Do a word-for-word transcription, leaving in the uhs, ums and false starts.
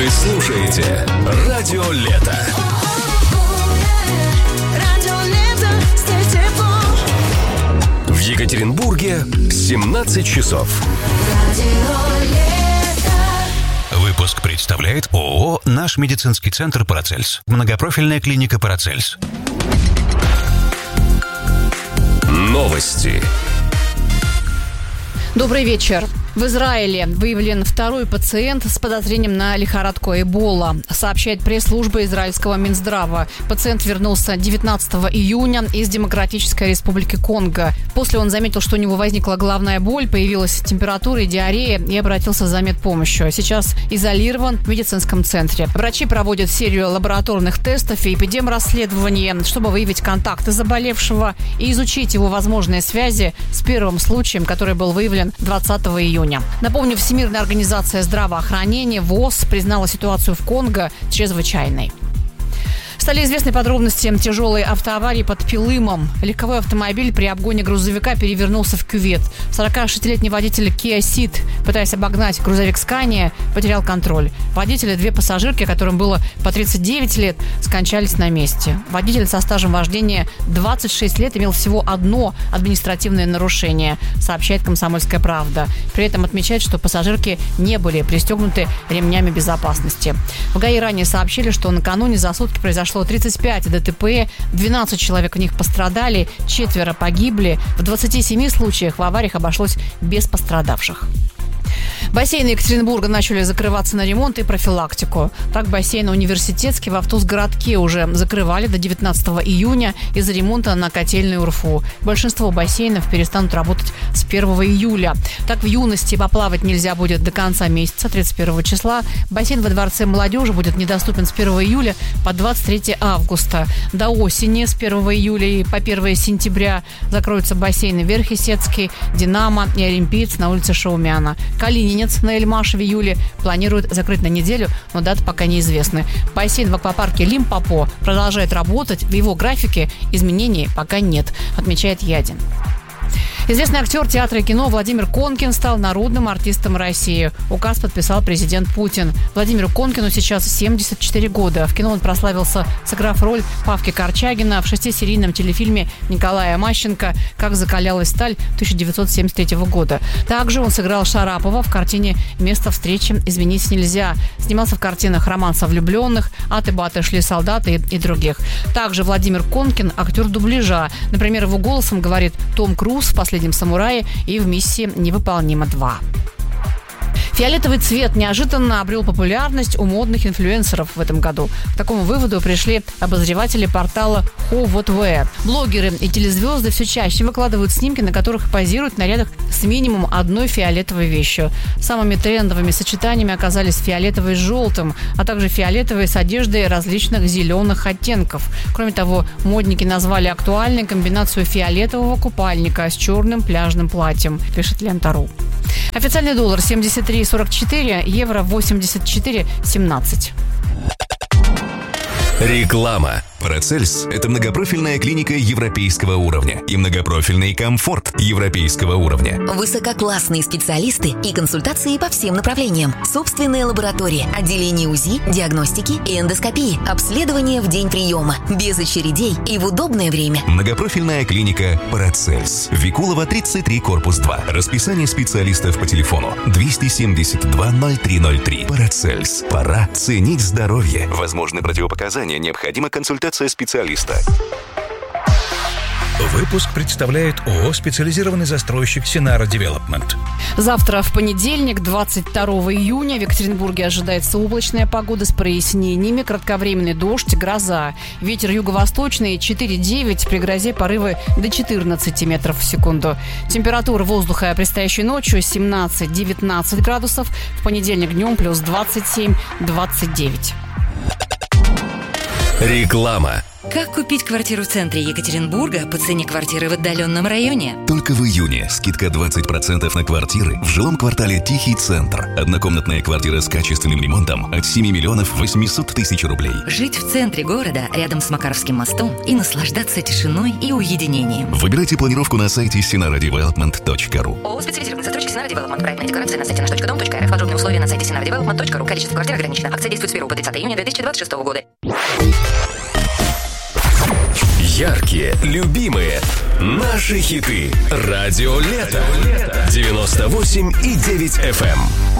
Вы слушаете Радио Лето. В Екатеринбурге семнадцать часов. Выпуск представляет ООО «Наш медицинский центр Парацельс». Многопрофильная клиника Парацельс. Новости. Добрый вечер. В Израиле выявлен второй пациент с подозрением на лихорадку Эбола, сообщает пресс-служба израильского Минздрава. Пациент вернулся девятнадцатого июня из Демократической Республики Конго. После он заметил, что у него возникла головная боль, появилась температура и диарея, и обратился за медпомощью. Сейчас изолирован в медицинском центре. Врачи проводят серию лабораторных тестов и эпидемрасследования, чтобы выявить контакты заболевшего и изучить его возможные связи с первым случаем, который был выявлен двадцатого июня. Напомню, Всемирная организация здравоохранения ВОЗ признала ситуацию в Конго чрезвычайной. Стали известны подробности тяжелой автоаварии под Пилымом. Легковой автомобиль при обгоне грузовика перевернулся в кювет. сорокашестилетний водитель Kia Ceed, пытаясь обогнать грузовик Scania, потерял контроль. Водитель и две пассажирки, которым было по тридцать девять лет, скончались на месте. Водитель со стажем вождения двадцать шесть лет имел всего одно административное нарушение, сообщает «Комсомольская правда». При этом отмечает, что пассажирки не были пристегнуты ремнями безопасности. В ГАИ ранее сообщили, что накануне за сутки произошло тридцать пять ДТП, двенадцать человек в них пострадали, четверо погибли. В двадцати семи случаях в авариях обошлось без пострадавших. Бассейны Екатеринбурга начали закрываться на ремонт и профилактику. Так, бассейн Университетский в Автузгородке уже закрывали до девятнадцатого июня из-за ремонта на котельной УРФУ. Большинство бассейнов перестанут работать с первого июля. Так, в Юности поплавать нельзя будет до конца месяца, тридцать первого числа. Бассейн во Дворце молодежи будет недоступен с первого июля по двадцать третье августа. До осени с первого июля и по первого сентября закроются бассейны Верхесецкий, Динамо и Олимпиец на улице Шаумяна. Калининец на Эльмаше в июле планируют закрыть на неделю, но даты пока неизвестны. Бассейн в аквапарке Лимпопо продолжает работать. В его графике изменений пока нет, отмечает Ядин. Известный актер театра и кино Владимир Конкин стал народным артистом России. Указ подписал президент Путин. Владимиру Конкину сейчас семьдесят четыре года. В кино он прославился, сыграв роль Павки Корчагина в шестисерийном телефильме Николая Мащенко «Как закалялась сталь» тысяча девятьсот семьдесят третьего года. Также он сыграл Шарапова в картине «Место встречи изменить нельзя». Снимался в картинах «Роман со влюбленных», «Аты-баты шли солдаты» и, и других. Также Владимир Конкин – актер дубляжа. Например, его голосом говорит Том Круз в «Последнем самурае» и в «Миссии невыполнима два». Фиолетовый цвет неожиданно обрел популярность у модных инфлюенсеров в этом году. К такому выводу пришли обозреватели портала How What Wear. Блогеры и телезвезды все чаще выкладывают снимки, на которых позируют в нарядах с минимум одной фиолетовой вещью. Самыми трендовыми сочетаниями оказались фиолетовый с желтым, а также фиолетовые с одеждой различных зеленых оттенков. Кроме того, модники назвали актуальной комбинацию фиолетового купальника с черным пляжным платьем, пишет Лента.ру. Официальный доллар семьдесят три сорок четыре, евро восемьдесят четыре семнадцать. Реклама. Парацельс – это многопрофильная клиника европейского уровня и многопрофильный комфорт европейского уровня. Высококлассные специалисты и консультации по всем направлениям. Собственная лаборатория, отделение УЗИ, диагностики и эндоскопии, обследование в день приема, без очередей и в удобное время. Многопрофильная клиника Парацельс. Викулова, тридцать три, корпус два. Расписание специалистов по телефону двести семьдесят два ноль три ноль три. Парацельс. Пора ценить здоровье. Возможны противопоказания, необходима консультация специалиста. Выпуск представляет ООО «Специализированный застройщик Синара Девелопмент». Завтра, в понедельник, двадцать второго июня, в Екатеринбурге ожидается облачная погода с прояснениями, кратковременный дождь, гроза. Ветер юго-восточный четыре-девять, при грозе порывы до четырнадцати метров в секунду. Температура воздуха предстоящей ночью семнадцать-девятнадцать градусов, в понедельник днем плюс двадцать семь-двадцать девять. Реклама. Как купить квартиру в центре Екатеринбурга по цене квартиры в отдаленном районе? Только в июне скидка двадцать процентов на квартиры в жилом квартале «Тихий центр». Однокомнатная квартира с качественным ремонтом от семь миллионов восемьсот тысяч рублей. Жить в центре города, рядом с Макаровским мостом, и наслаждаться тишиной и уединением. Выбирайте планировку на сайте синара девелопмент точка ру. ООО «Специализированный застройщик Синара Девелопмент». Проектная декларация на сайте наш точка дом точка эр эф. Подробные условия на сайте синара девелопмент точка ру. Количество квартир ограничено. Акция действует с первого по тридцатое июня две тысячи двадцать шестого года. Яркие, любимые, наши хиты. Радио Лето. девяносто восемь и девять эф эм.